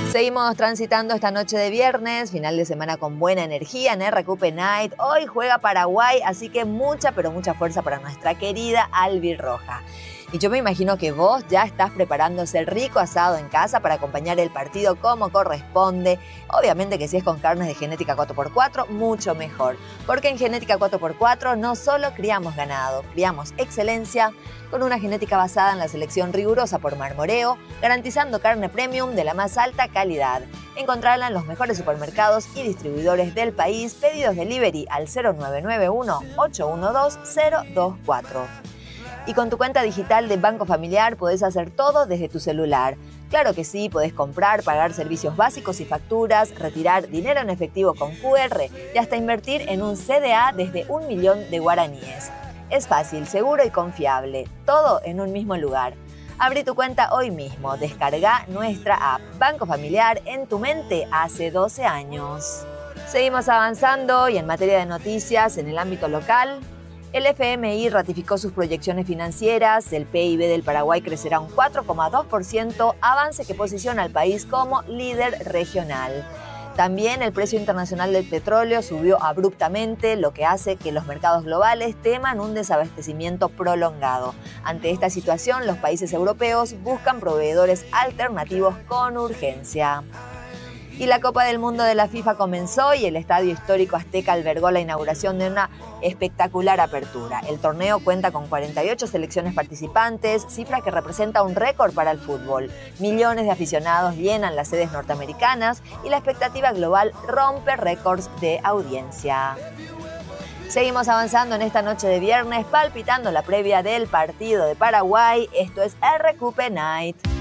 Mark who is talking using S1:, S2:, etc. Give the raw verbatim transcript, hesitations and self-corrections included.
S1: Seguimos transitando esta noche de viernes, final de semana con buena energía en R Q P Night. Hoy juega Paraguay, así que mucha, pero mucha fuerza para nuestra querida albirroja. Y yo me imagino que vos ya estás preparándose el rico asado en casa para acompañar el partido como corresponde. Obviamente que si es con carnes de Genética cuatro por cuatro, mucho mejor. Porque en Genética cuatro por cuatro no solo criamos ganado, criamos excelencia con una genética basada en la selección rigurosa por marmoreo, garantizando carne premium de la más alta calidad. Encontrarla en los mejores supermercados y distribuidores del país. Pedidos delivery al cero nueve nueve uno, ocho uno dos, cero dos cuatro. Y con tu cuenta digital de Banco Familiar podés hacer todo desde tu celular. Claro que sí, podés comprar, pagar servicios básicos y facturas, retirar dinero en efectivo con Q R y hasta invertir en un C D A desde un millón de guaraníes. Es fácil, seguro y confiable. Todo en un mismo lugar. Abrí tu cuenta hoy mismo. Descarga nuestra app. Banco Familiar en tu mente hace doce años. Seguimos avanzando y en materia de noticias en el ámbito local. El F M I ratificó sus proyecciones financieras, el P I B del Paraguay crecerá un cuatro coma dos por ciento, avance que posiciona al país como líder regional. También el precio internacional del petróleo subió abruptamente, lo que hace que los mercados globales teman un desabastecimiento prolongado. Ante esta situación, los países europeos buscan proveedores alternativos con urgencia. Y la Copa del Mundo de la FIFA comenzó y el Estadio Histórico Azteca albergó la inauguración de una espectacular apertura. El torneo cuenta con cuarenta y ocho selecciones participantes, cifra que representa un récord para el fútbol. Millones de aficionados llenan las sedes norteamericanas y la expectativa global rompe récords de audiencia. Seguimos avanzando en esta noche de viernes, palpitando la previa del partido de Paraguay. Esto es R Q P Night.